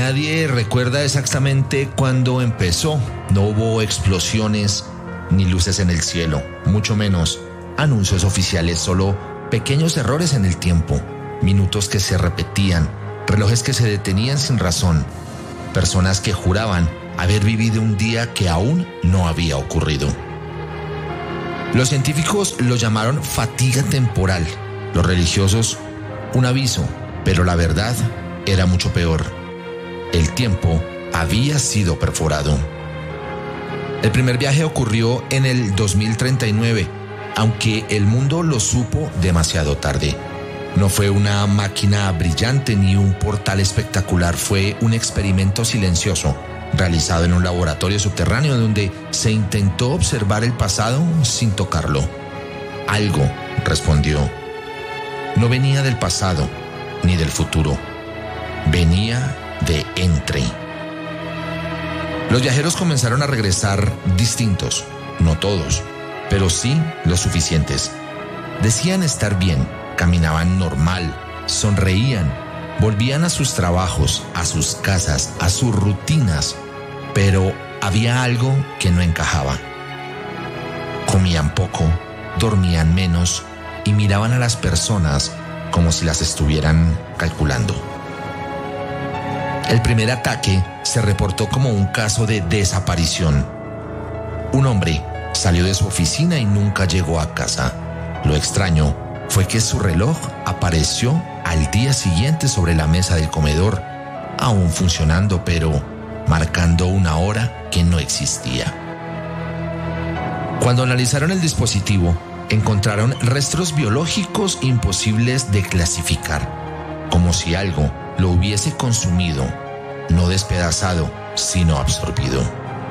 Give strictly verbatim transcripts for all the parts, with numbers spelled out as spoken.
Nadie recuerda exactamente cuándo empezó. No hubo explosiones ni luces en el cielo, mucho menos anuncios oficiales, solo pequeños errores en el tiempo, minutos que se repetían, relojes que se detenían sin razón, personas que juraban haber vivido un día que aún no había ocurrido. Los científicos lo llamaron fatiga temporal, los religiosos un aviso, pero la verdad era mucho peor. El tiempo había sido perforado. El primer viaje ocurrió en el dos mil treinta y nueve, aunque el mundo lo supo demasiado tarde. No fue una máquina brillante ni un portal espectacular, fue un experimento silencioso, realizado en un laboratorio subterráneo donde se intentó observar el pasado sin tocarlo. Algo respondió. No venía del pasado ni del futuro, venía de entre. Los viajeros comenzaron a regresar distintos, no todos, pero sí los suficientes. Decían estar bien, caminaban normal, sonreían, volvían a sus trabajos, a sus casas, a sus rutinas, pero había algo que no encajaba. Comían poco, dormían menos y miraban a las personas como si las estuvieran calculando. El primer ataque se reportó como un caso de desaparición. Un hombre salió de su oficina y nunca llegó a casa. Lo extraño fue que su reloj apareció al día siguiente sobre la mesa del comedor, aún funcionando, pero marcando una hora que no existía. Cuando analizaron el dispositivo, encontraron restos biológicos imposibles de clasificar, como si algo lo hubiese consumido, no despedazado, sino absorbido.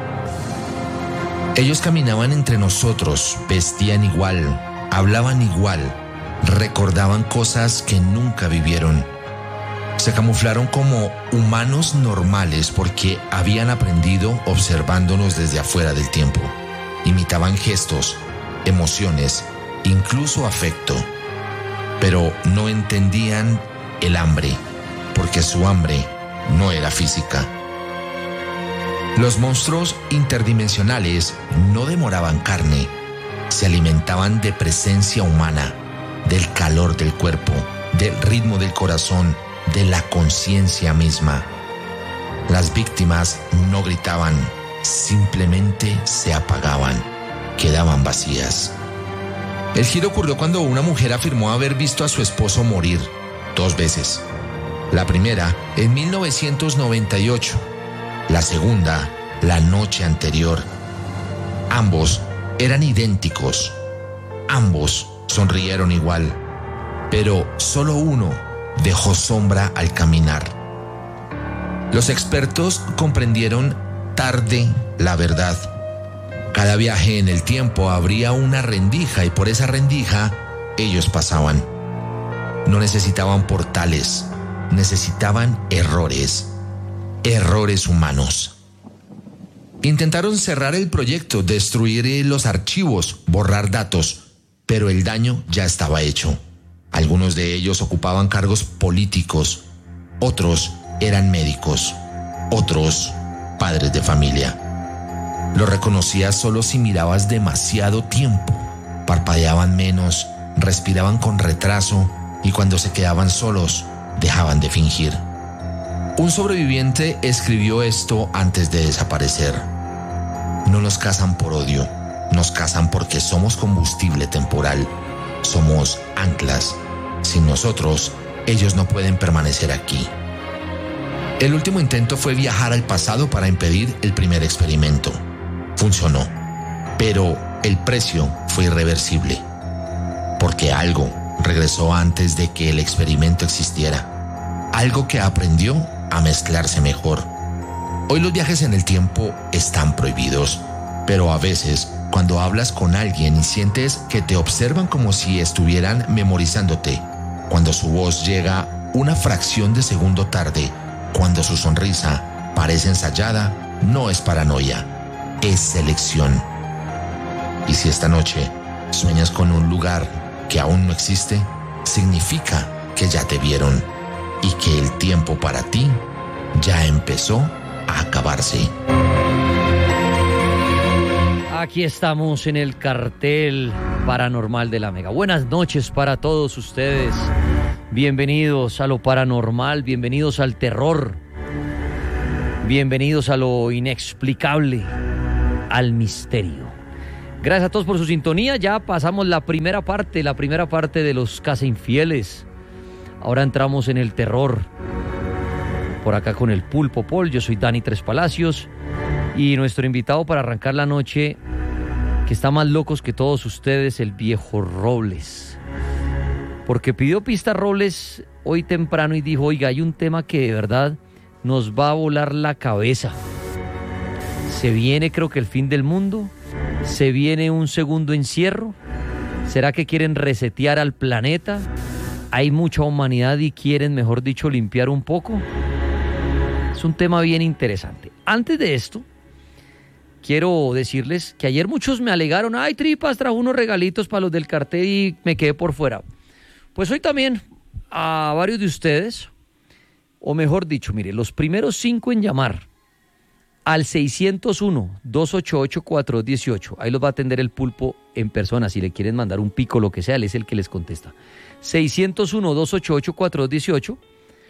Ellos caminaban entre nosotros, vestían igual, hablaban igual, recordaban cosas que nunca vivieron. Se camuflaron como humanos normales porque habían aprendido observándonos desde afuera del tiempo. Imitaban gestos, emociones, incluso afecto, pero no entendían el hambre, porque su hambre no era física. Los monstruos interdimensionales no devoraban carne, se alimentaban de presencia humana, del calor del cuerpo, del ritmo del corazón, de la conciencia misma. Las víctimas no gritaban, simplemente se apagaban, quedaban vacías. El giro ocurrió cuando una mujer afirmó haber visto a su esposo morir dos veces. La primera en mil novecientos noventa y ocho, la segunda la noche anterior. Ambos eran idénticos, ambos sonrieron igual, pero solo uno dejó sombra al caminar. Los expertos comprendieron tarde la verdad. Cada viaje en el tiempo abría una rendija y por esa rendija ellos pasaban. No necesitaban portales, necesitaban errores, errores humanos. Intentaron cerrar el proyecto, destruir los archivos, borrar datos, pero el daño ya estaba hecho. Algunos de ellos ocupaban cargos políticos, otros eran médicos, otros padres de familia. Lo reconocías solo si mirabas demasiado tiempo. Parpadeaban menos, respiraban con retraso y cuando se quedaban solos, dejaban de fingir. Un sobreviviente escribió esto antes de desaparecer. No nos cazan por odio, nos cazan porque somos combustible temporal. Somos anclas. Sin nosotros, ellos no pueden permanecer aquí. El último intento fue viajar al pasado para impedir el primer experimento. Funcionó, pero el precio fue irreversible, porque algo regresó antes de que el experimento existiera, algo que aprendió a mezclarse mejor. Hoy los viajes en el tiempo están prohibidos, pero a veces cuando hablas con alguien y sientes que te observan como si estuvieran memorizándote, cuando su voz llega una fracción de segundo tarde, cuando su sonrisa parece ensayada, no es paranoia, es selección. Y si esta noche sueñas con un lugar que aún no existe, significa que ya te vieron y que el tiempo para ti ya empezó a acabarse. Aquí estamos en el cartel paranormal de la Mega. Buenas noches para todos ustedes. Bienvenidos a lo paranormal, bienvenidos al terror, bienvenidos a lo inexplicable, al misterio. Gracias a todos por su sintonía. Ya pasamos la primera parte, la primera parte de los Casa Infieles. Ahora entramos en el terror. Por acá con el Pulpo Paul, yo soy Dani Tres Palacios. Y nuestro invitado para arrancar la noche, que está más locos que todos ustedes, el viejo Robles. Porque pidió pista Robles hoy temprano y dijo, oiga, hay un tema que de verdad nos va a volar la cabeza. Se viene, creo que el fin del mundo, se viene un segundo encierro. ¿Será que quieren resetear al planeta? Hay mucha humanidad y quieren, mejor dicho, limpiar un poco. Es un tema bien interesante. Antes de esto, quiero decirles que ayer muchos me alegaron, ay, Tripas, trajo unos regalitos para los del cartel y me quedé por fuera. Pues hoy también a varios de ustedes, o mejor dicho, mire, los primeros cinco en llamar al seiscientos uno, dos ochenta y ocho, cuatro dos uno ocho, ahí los va a atender el Pulpo en persona, si le quieren mandar un pico, lo que sea, él es el que les contesta. seiscientos uno, dos ochenta y ocho, cuatro dos uno ocho,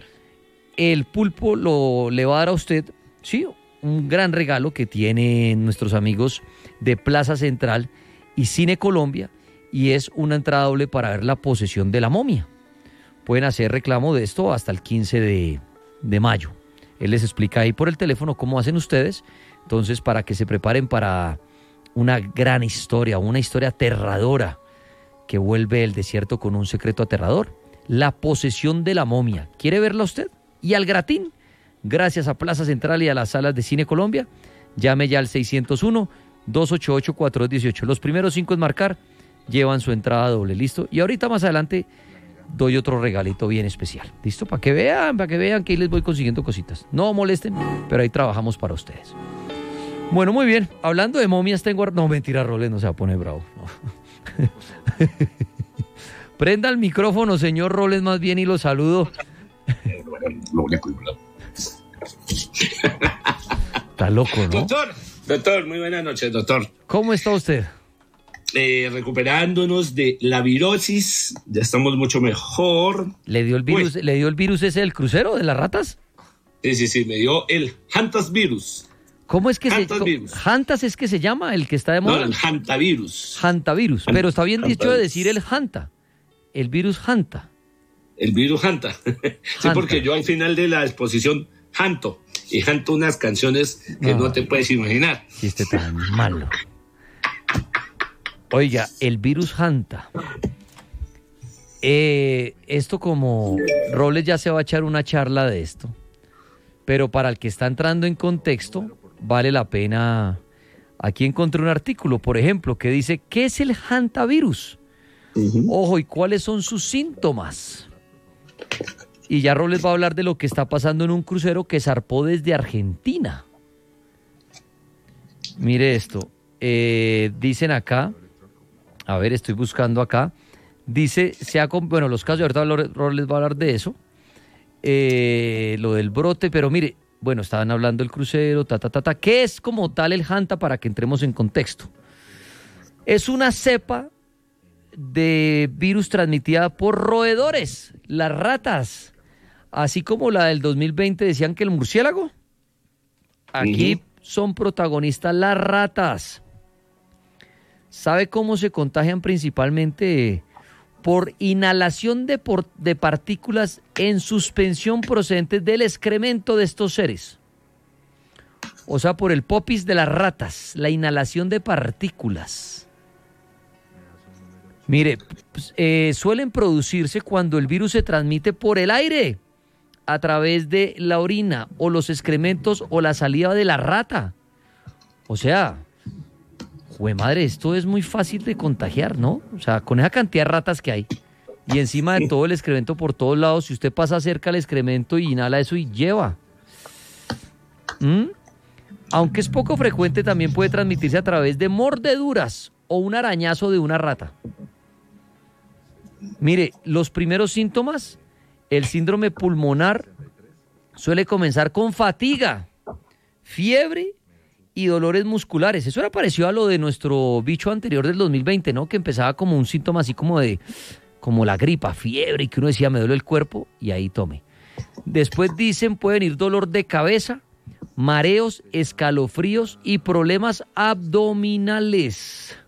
el Pulpo lo, le va a dar a usted, sí, un gran regalo que tienen nuestros amigos de Plaza Central y Cine Colombia, y es una entrada doble para ver La Posesión de la Momia. Pueden hacer reclamo de esto hasta el quince de mayo. Él les explica ahí por el teléfono cómo hacen ustedes, entonces para que se preparen para una gran historia, una historia aterradora que vuelve el desierto con un secreto aterrador. La Posesión de la Momia. ¿Quiere verla usted? Y al gratín, gracias a Plaza Central y a las salas de Cine Colombia, llame ya al seiscientos uno, dos ochenta y ocho, cuatro dos uno ocho. Los primeros cinco en marcar llevan su entrada doble, ¿listo? Y ahorita más adelante doy otro regalito bien especial, ¿listo? Para que vean, para que vean que ahí les voy consiguiendo cositas. No molesten, pero ahí trabajamos para ustedes. Bueno, muy bien. Hablando de momias, tengo... No, mentira, Roles, no se va a poner bravo. No. Prenda el micrófono, señor Roles, más bien, y lo saludo. Está loco, ¿no? Doctor, doctor, muy buenas noches, doctor. ¿Cómo está usted? Eh, recuperándonos de la virosis, ya estamos mucho mejor. ¿Le dio el virus, Uy. ¿le dio el virus ese del crucero, de las ratas? Sí, sí, sí, me dio el hantavirus. ¿Cómo es que Hantavirus. se Hantas es que se llama el que está de moda? No, el hantavirus. Hantavirus, Hant- pero está bien dicho de hantavirus. decir el Hanta. El virus Hanta. El virus hanta. Sí, Hanta. porque yo al final de la exposición janto. Y janto unas canciones que no, No. te puedes imaginar. Si este tan malo. Oiga, el virus Hanta. Eh, esto como Robles ya se va a echar una charla de esto, pero para el que está entrando en contexto, vale la pena. Aquí encontré un artículo, por ejemplo, que dice, ¿qué es el hantavirus? Uh-huh. Ojo, ¿y cuáles son sus síntomas? Y ya Robles va a hablar de lo que está pasando en un crucero que zarpó desde Argentina. Mire esto, eh, dicen acá, a ver, estoy buscando acá, dice, se ha, con- bueno, los casos, ahorita Robles va a hablar de eso, eh, lo del brote, pero mire, bueno, estaban hablando del crucero, ta, ta, ta, ta, ¿qué es como tal el Hanta para que entremos en contexto? Es una cepa de virus transmitida por roedores, las ratas, así como la del dos mil veinte decían que el murciélago. Aquí uh-huh. son protagonistas las ratas. ¿Sabe cómo se contagian principalmente? Por inhalación de, por, de partículas en suspensión procedentes del excremento de estos seres. O sea, por el popis de las ratas, la inhalación de partículas. Mire, pues, eh, suelen producirse cuando el virus se transmite por el aire, a través de la orina o los excrementos o la saliva de la rata. O sea, jue madre, esto es muy fácil de contagiar, ¿no? O sea, con esa cantidad de ratas que hay y encima de todo el excremento por todos lados, si usted pasa cerca al excremento y inhala eso y lleva. ¿Mm? Aunque es poco frecuente, también puede transmitirse a través de mordeduras o un arañazo de una rata. Mire, los primeros síntomas, el síndrome pulmonar suele comenzar con fatiga, fiebre y dolores musculares. Eso era parecido a lo de nuestro bicho anterior del dos mil veinte, ¿no? Que empezaba como un síntoma así como de, como la gripa, fiebre, y que uno decía, me duele el cuerpo, y ahí tome. Después dicen, pueden ir dolor de cabeza, mareos, escalofríos y problemas abdominales.